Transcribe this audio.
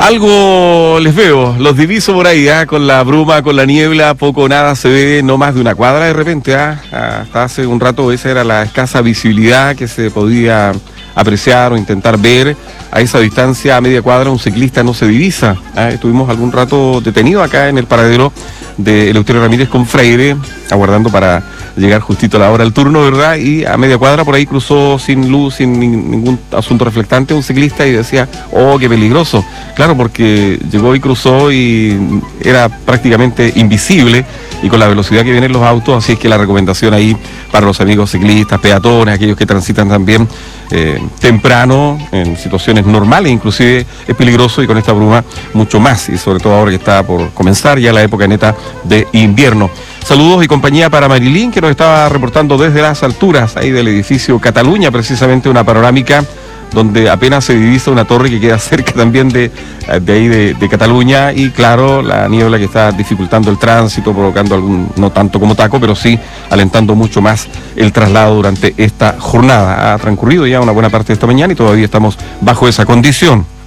Algo les veo, los diviso por ahí, con la bruma, con la niebla, poco o nada se ve, no más de una cuadra de repente. Hasta hace un rato esa era la escasa visibilidad que se podía apreciar o intentar ver. A esa distancia, a media cuadra, un ciclista no se divisa. Estuvimos algún rato detenidos acá en el paradero de Eleuterio Ramírez con Freire, aguardando para llegar justito a la hora del turno, ¿verdad? Y a media cuadra por ahí cruzó sin luz, sin ningún asunto reflectante, un ciclista y decía, oh, qué peligroso. Claro, porque llegó y cruzó y era prácticamente invisible y con la velocidad que vienen los autos, así es que la recomendación ahí para los amigos ciclistas, peatones, aquellos que transitan también temprano, en situaciones normales, inclusive es peligroso y con esta bruma mucho más, y sobre todo ahora que está por comenzar ya la época neta de invierno. Saludos y compañía para Marilyn, que nos estaba reportando desde las alturas ahí del edificio Cataluña, precisamente una panorámica donde apenas se divisa una torre que queda cerca también de ahí de Cataluña, y claro, la niebla que está dificultando el tránsito, provocando algún, no tanto como taco, pero sí alentando mucho más el traslado durante esta jornada. Ha transcurrido ya una buena parte de esta mañana y todavía estamos bajo esa condición.